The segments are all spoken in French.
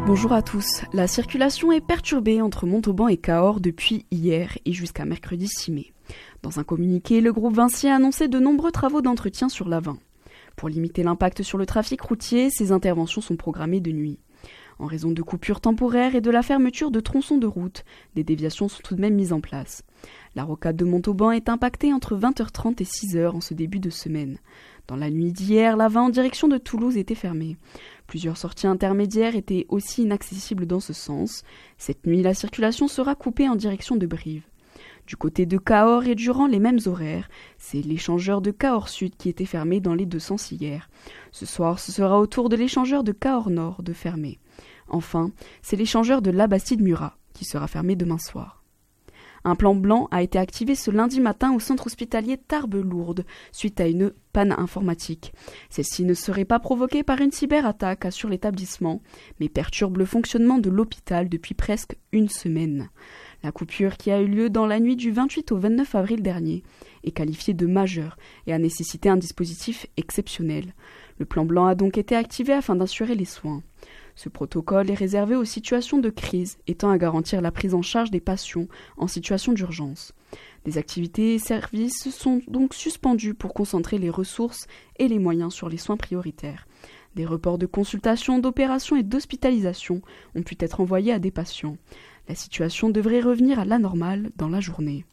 Bonjour à tous. La circulation est perturbée entre Montauban et Cahors depuis hier et jusqu'à mercredi 6 mai. Dans un communiqué, le groupe Vinci a annoncé de nombreux travaux d'entretien sur l'A20. Pour limiter l'impact sur le trafic routier, ces interventions sont programmées de nuit. En raison de coupures temporaires et de la fermeture de tronçons de route, des déviations sont tout de même mises en place. La rocade de Montauban est impactée entre 20h30 et 6h en ce début de semaine. Dans la nuit d'hier, l'A20 en direction de Toulouse était fermée. Plusieurs sorties intermédiaires étaient aussi inaccessibles dans ce sens. Cette nuit, la circulation sera coupée en direction de Brive. Du côté de Cahors et durant les mêmes horaires, c'est l'échangeur de Cahors Sud qui était fermé dans les deux sens hier. Ce soir, ce sera au tour de l'échangeur de Cahors Nord de fermer. Enfin, c'est l'échangeur de Labastide-Murat qui sera fermé demain soir. Un plan blanc a été activé ce lundi matin au centre hospitalier Tarbes-Lourdes suite à une panne informatique. Celle-ci ne serait pas provoquée par une cyberattaque, assure l'établissement, mais perturbe le fonctionnement de l'hôpital depuis presque une semaine. La coupure qui a eu lieu dans la nuit du 28 au 29 avril dernier est qualifiée de majeure et a nécessité un dispositif exceptionnel. Le plan blanc a donc été activé afin d'assurer les soins. Ce protocole est réservé aux situations de crise et tend à garantir la prise en charge des patients en situation d'urgence. Des activités et services sont donc suspendus pour concentrer les ressources et les moyens sur les soins prioritaires. Des reports de consultations, d'opérations et d'hospitalisation ont pu être envoyés à des patients. La situation devrait revenir à la normale dans la journée.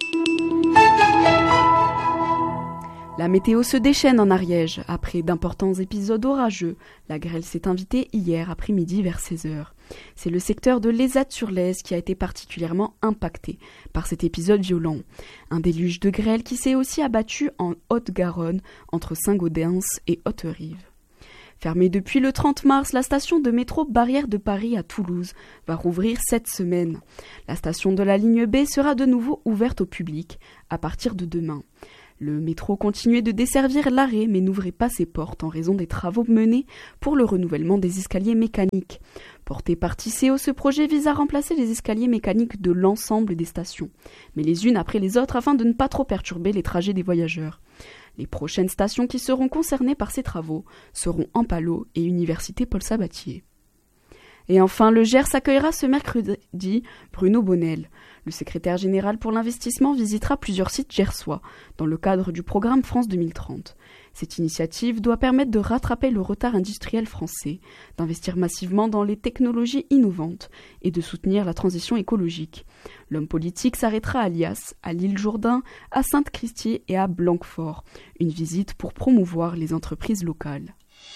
La météo se déchaîne en Ariège. Après d'importants épisodes orageux, la grêle s'est invitée hier après-midi vers 16h. C'est le secteur de l'Ezat-sur-Lez qui a été particulièrement impacté par cet épisode violent. Un déluge de grêle qui s'est aussi abattu en Haute-Garonne, entre Saint-Gaudens et Haute-Rive. Fermée depuis le 30 mars, la station de métro Barrière de Paris à Toulouse va rouvrir cette semaine. La station de la ligne B sera de nouveau ouverte au public à partir de demain. Le métro continuait de desservir l'arrêt mais n'ouvrait pas ses portes en raison des travaux menés pour le renouvellement des escaliers mécaniques. Porté par Tisséo, ce projet vise à remplacer les escaliers mécaniques de l'ensemble des stations, mais les unes après les autres afin de ne pas trop perturber les trajets des voyageurs. Les prochaines stations qui seront concernées par ces travaux seront Ampalo et Université Paul Sabatier. Et enfin, le Gers accueillera ce mercredi Bruno Bonnel. Le secrétaire général pour l'investissement visitera plusieurs sites gersois dans le cadre du programme France 2030. Cette initiative doit permettre de rattraper le retard industriel français, d'investir massivement dans les technologies innovantes et de soutenir la transition écologique. L'homme politique s'arrêtera à Lias, à l'Île-Jourdain, à Sainte-Christie et à Blanquefort. Une visite pour promouvoir les entreprises locales.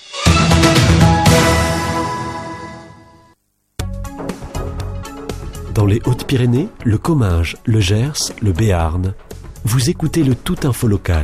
Dans les Hautes-Pyrénées, le Comminges, le Gers, le Béarn, vous écoutez le Tout Info Local.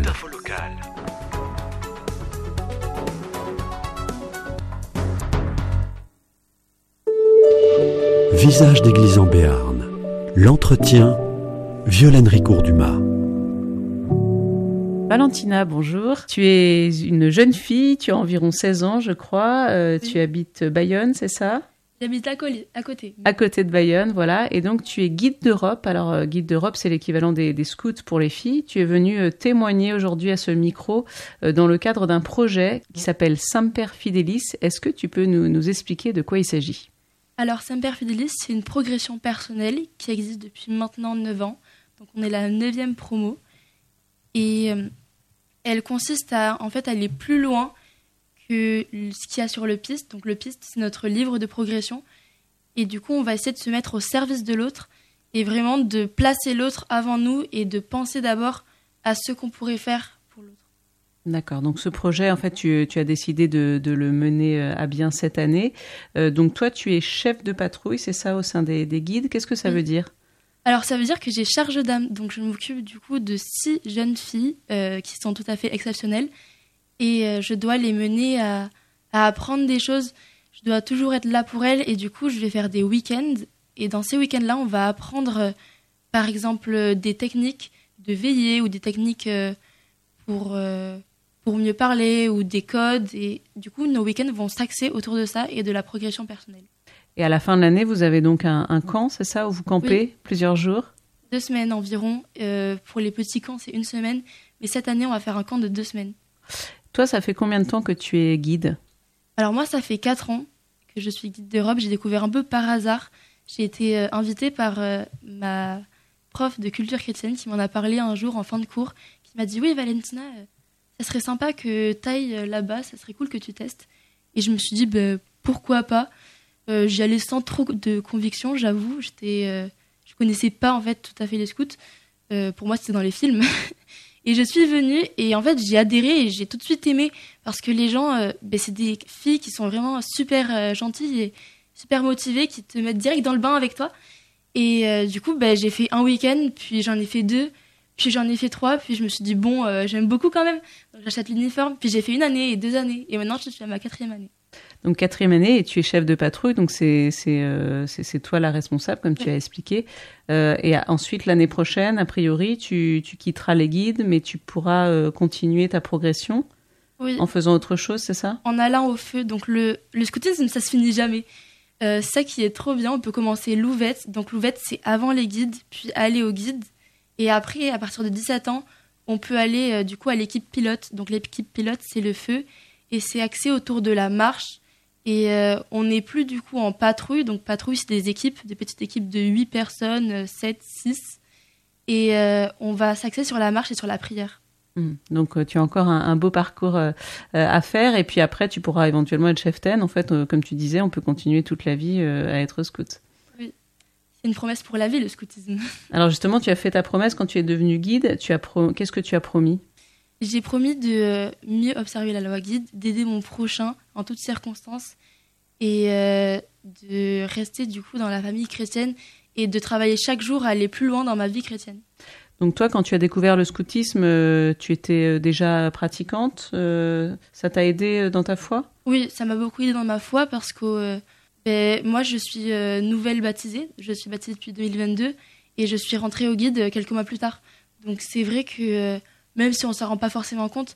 Visage d'église en Béarn. L'entretien, Violaine Ricourt-Dumas. Valentina, bonjour. Tu es une jeune fille, tu as environ 16 ans, je crois. Oui. Tu habites Bayonne, c'est ça ? J'habite à côté. À côté de Bayonne, voilà. Et donc, tu es guide d'Europe. Alors, guide d'Europe, c'est l'équivalent des scouts pour les filles. Tu es venue témoigner aujourd'hui à ce micro dans le cadre d'un projet qui s'appelle Semper Fidelis. Est-ce que tu peux nous expliquer de quoi il s'agit ? Alors, Semper Fidelis, c'est une progression personnelle qui existe depuis maintenant 9 ans. Donc, on est la 9e promo. Et elle consiste à aller plus loin que ce qu'il y a sur le PIST. Donc le PIST, c'est notre livre de progression. Et du coup, on va essayer de se mettre au service de l'autre et vraiment de placer l'autre avant nous et de penser d'abord à ce qu'on pourrait faire pour l'autre. D'accord. Donc ce projet, en fait, tu as décidé de le mener à bien cette année. Donc toi, tu es chef de patrouille, c'est ça, au sein des guides. Qu'est-ce que ça veut dire ? Alors ça veut dire que j'ai charge d'âme. Donc je m'occupe du coup de 6 jeunes filles qui sont tout à fait exceptionnelles. Et je dois les mener à apprendre des choses. Je dois toujours être là pour elles. Et du coup, je vais faire des week-ends. Et dans ces week-ends-là, on va apprendre, par exemple, des techniques de veillée ou des techniques pour mieux parler ou des codes. Et du coup, nos week-ends vont s'axer autour de ça et de la progression personnelle. Et à la fin de l'année, vous avez donc un camp, c'est ça, où vous campez plusieurs jours ? 2 semaines environ. Pour les petits camps, c'est 1 semaine. Mais cette année, on va faire un camp de 2 semaines. Toi, ça fait combien de temps que tu es guide ? Alors moi, ça fait 4 ans que je suis guide d'Europe, j'ai découvert un peu par hasard. J'ai été invitée par ma prof de culture chrétienne qui m'en a parlé un jour en fin de cours, qui m'a dit « Oui, Valentina, ça serait sympa que tu ailles là-bas, ça serait cool que tu testes. » Et je me suis dit pourquoi pas. J'y allais sans trop de conviction, j'avoue. Je connaissais pas en fait tout à fait les scouts. Pour moi, c'était dans les films. Et je suis venue et en fait, j'ai adhéré et j'ai tout de suite aimé parce que les gens, c'est des filles qui sont vraiment super gentilles et super motivées, qui te mettent direct dans le bain avec toi. Et du coup, j'ai fait un week-end, puis j'en ai fait 2, puis j'en ai fait 3, puis je me suis dit bon, j'aime beaucoup quand même. Donc j'achète l'uniforme, puis j'ai fait 1 année et 2 années. Et maintenant, je suis à ma 4e année. Donc 4e année et tu es chef de patrouille, donc c'est toi la responsable comme tu as expliqué. Et ensuite l'année prochaine, a priori, tu quitteras les guides, mais tu pourras continuer ta progression en faisant autre chose, c'est ça ? En allant au feu. Donc le scoutisme, ça se finit jamais. Ça qui est trop bien, on peut commencer l'ouvette. Donc l'ouvette, c'est avant les guides, puis aller aux guides. Et après, à partir de 17 ans, on peut aller du coup à l'équipe pilote. Donc l'équipe pilote, c'est le feu. Et c'est axé autour de la marche. Et on n'est plus du coup en patrouille. Donc patrouille, c'est des petites équipes de 8 personnes, 7, 6. Et on va s'axer sur la marche et sur la prière. Donc tu as encore un beau parcours à faire. Et puis après, tu pourras éventuellement être chef-ten. En fait, comme tu disais, on peut continuer toute la vie à être scout. Oui, c'est une promesse pour la vie, le scoutisme. Alors justement, tu as fait ta promesse quand tu es devenu guide. Qu'est-ce que tu as promis ? J'ai promis de mieux observer la loi guide, d'aider mon prochain en toutes circonstances et de rester du coup dans la famille chrétienne et de travailler chaque jour à aller plus loin dans ma vie chrétienne. Donc toi, quand tu as découvert le scoutisme, tu étais déjà pratiquante. Ça t'a aidé dans ta foi ? Oui, ça m'a beaucoup aidé dans ma foi parce que moi, je suis nouvelle baptisée. Je suis baptisée depuis 2022 et je suis rentrée au guide quelques mois plus tard. Donc c'est vrai que même si on ne s'en rend pas forcément compte,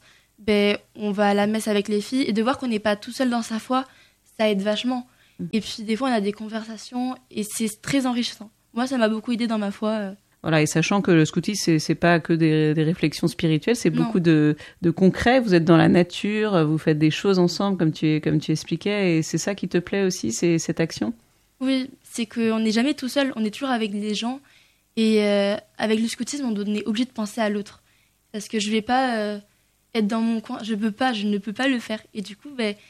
on va à la messe avec les filles et de voir qu'on n'est pas tout seul dans sa foi, ça aide vachement. Et puis des fois, on a des conversations et c'est très enrichissant. Moi, ça m'a beaucoup aidé dans ma foi. Voilà, et sachant que le scoutisme, c'est pas que des réflexions spirituelles, c'est beaucoup de concret. Vous êtes dans la nature, vous faites des choses ensemble, comme tu expliquais, et c'est ça qui te plaît aussi, c'est cette action ? Oui, c'est qu'on n'est jamais tout seul, on est toujours avec les gens. Et avec le scoutisme, on est obligé de penser à l'autre. Parce que je vais pas être dans mon coin, je ne peux pas le faire. Et du coup,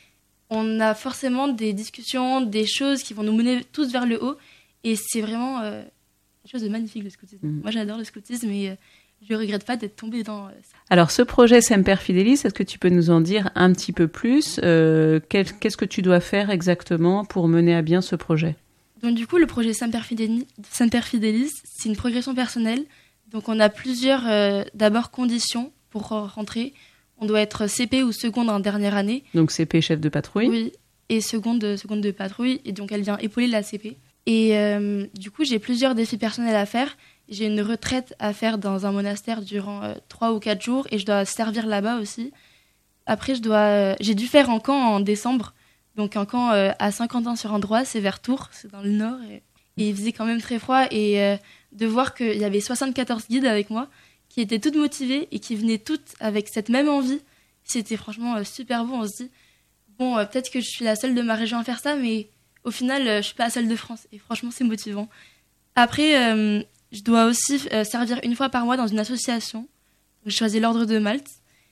on a forcément des discussions, des choses qui vont nous mener tous vers le haut. Et c'est vraiment quelque chose de magnifique, le scoutisme. Moi, j'adore le scoutisme et je ne regrette pas d'être tombée dans ça. Alors, ce projet Semper Fidelis, est-ce que tu peux nous en dire un petit peu plus ? Qu'est-ce que tu dois faire exactement pour mener à bien ce projet ? Donc, du coup, le projet Semper Fidelis, c'est une progression personnelle. Donc, on a plusieurs, d'abord, conditions pour rentrer. On doit être CP ou seconde en dernière année. Donc, CP, chef de patrouille. Oui, et seconde de patrouille. Et donc, elle vient épauler la CP. Et du coup, j'ai plusieurs défis personnels à faire. J'ai une retraite à faire dans un monastère durant 3 ou 4 jours. Et je dois servir là-bas aussi. Après, j'ai dû faire un camp en décembre. Donc, un camp à Saint-Quentin-sur-Androise, c'est vers Tours, c'est dans le nord. Et il faisait quand même très froid. Et de voir qu'il y avait 74 guides avec moi, qui étaient toutes motivées et qui venaient toutes avec cette même envie. C'était franchement super beau. On se dit, peut-être que je suis la seule de ma région à faire ça, mais au final, je suis pas la seule de France. Et franchement, c'est motivant. Après, je dois aussi servir 1 fois par mois dans une association. Je choisis l'Ordre de Malte.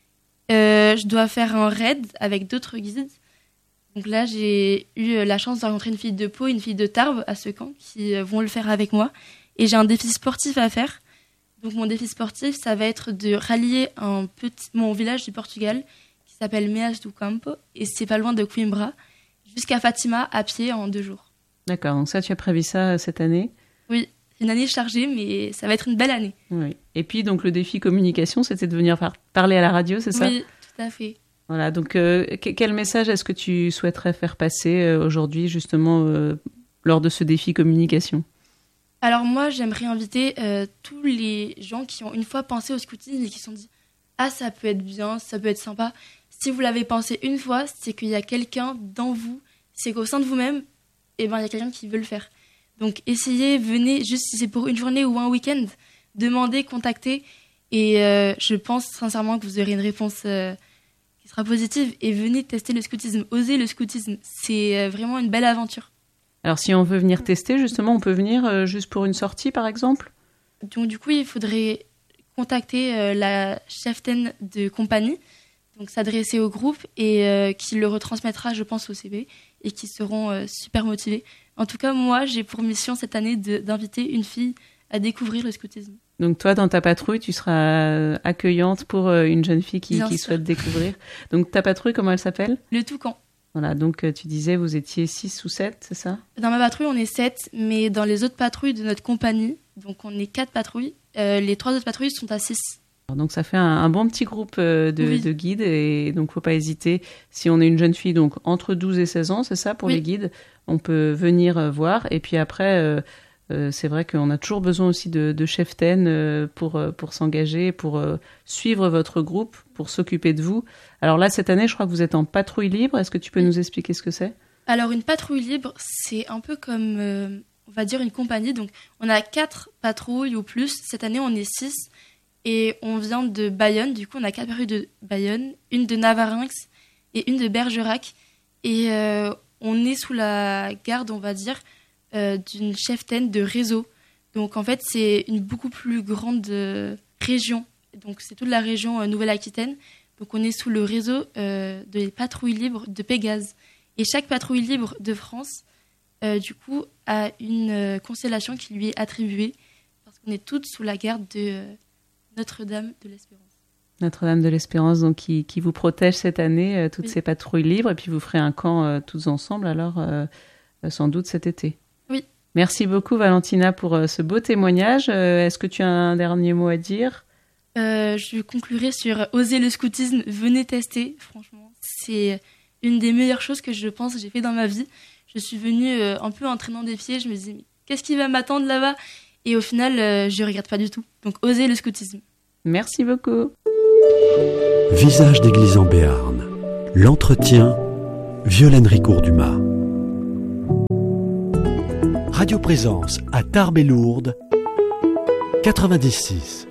Je dois faire un raid avec d'autres guides. Donc là, j'ai eu la chance de rencontrer une fille de Pau, une fille de Tarbes à ce camp, qui vont le faire avec moi. Et j'ai un défi sportif à faire. Donc mon défi sportif, ça va être de rallier mon village du Portugal, qui s'appelle Meas do Campo, et c'est pas loin de Coimbra, jusqu'à Fatima à pied en 2 jours. D'accord, donc ça, tu as prévu ça cette année ? Oui, c'est une année chargée, mais ça va être une belle année. Oui. Et puis, donc, le défi communication, c'était de venir parler à la radio, c'est ça ? Oui, tout à fait. Voilà, donc quel message est-ce que tu souhaiterais faire passer aujourd'hui, justement, lors de ce défi communication ? Alors moi, j'aimerais inviter tous les gens qui ont une fois pensé au scoutisme et qui se sont dit « Ah, ça peut être bien, ça peut être sympa ». Si vous l'avez pensé une fois, c'est qu'il y a quelqu'un dans vous, c'est qu'au sein de vous-même, il y a quelqu'un qui veut le faire. Donc essayez, venez, juste si c'est pour une journée ou un week-end, demandez, contactez. Et je pense sincèrement que vous aurez une réponse qui sera positive et venez tester le scoutisme, osez le scoutisme. C'est vraiment une belle aventure. Alors si on veut venir tester, justement, on peut venir juste pour une sortie, par exemple ? Donc du coup, il faudrait contacter la cheftaine de compagnie, donc s'adresser au groupe et qui le retransmettra, je pense, au CB et qui seront super motivés. En tout cas, moi, j'ai pour mission cette année d'inviter une fille à découvrir le scoutisme. Donc toi, dans ta patrouille, tu seras accueillante pour une jeune fille qui souhaite découvrir. Donc ta patrouille, comment elle s'appelle ? Le Toucan. Voilà, donc tu disais, vous étiez 6 ou 7, c'est ça ? Dans ma patrouille, on est 7, mais dans les autres patrouilles de notre compagnie, donc on est 4 patrouilles, les 3 autres patrouilles sont à 6. Donc ça fait un bon petit groupe de guides, et donc faut pas hésiter. Si on est une jeune fille, donc entre 12 et 16 ans, c'est ça pour les guides, on peut venir voir. Et puis après, c'est vrai qu'on a toujours besoin aussi de cheftaines pour s'engager, pour suivre votre groupe, pour s'occuper de vous. Alors là, cette année, je crois que vous êtes en patrouille libre. Est-ce que tu peux nous expliquer ce que c'est ? Alors une patrouille libre, c'est un peu comme, on va dire, une compagnie. Donc on a 4 patrouilles ou plus. Cette année, on est 6. Et on vient de Bayonne. Du coup, on a 4 patrouilles de Bayonne, une de Navarinx et une de Bergerac. Et on est sous la garde, on va dire, d'une cheftaine de réseau. Donc en fait, c'est une beaucoup plus grande région. Donc c'est toute la région Nouvelle-Aquitaine. Donc on est sous le réseau des patrouilles libres de Pégase. Et chaque patrouille libre de France, du coup, a une constellation qui lui est attribuée parce qu'on est toutes sous la garde de Notre-Dame de l'Espérance. Notre-Dame de l'Espérance, donc qui vous protège cette année, toutes ces patrouilles libres. Et puis vous ferez un camp toutes ensemble, alors sans doute cet été. Oui. Merci beaucoup Valentina pour ce beau témoignage. Est-ce que tu as un dernier mot à dire ? Je conclurai sur oser le scoutisme, venez tester, franchement. C'est une des meilleures choses que je pense que j'ai fait dans ma vie. Je suis venue un peu en traînant des pieds, je me disais, mais qu'est-ce qui va m'attendre là-bas ? Et au final, je ne regarde pas du tout. Donc osez le scoutisme. Merci beaucoup. Visage d'église en Béarn. L'entretien, Violaine Ricourt-Dumas. Radio Présence à Tarbes et Lourdes, 96.